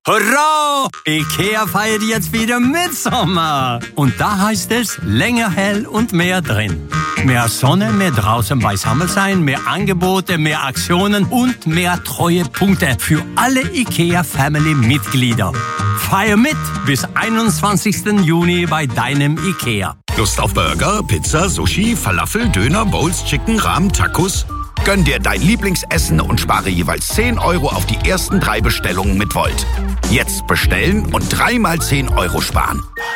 Hurra! IKEA feiert jetzt wieder Mitsommer. Und da heißt es länger hell und mehr drin. Mehr Sonne, mehr draußen beisammen sein, mehr Angebote, mehr Aktionen und mehr Treuepunkte für alle IKEA-Family-Mitglieder. Feier mit bis 21. Juni bei deinem IKEA. Lust auf Burger, Pizza, Sushi, Falafel, Döner, Bowls, Chicken, Rahmen, Tacos? Gönn dir dein Lieblingsessen und spare jeweils 10 € auf die ersten 3 Bestellungen mit Volt. Jetzt bestellen und 3 mal 10 € sparen.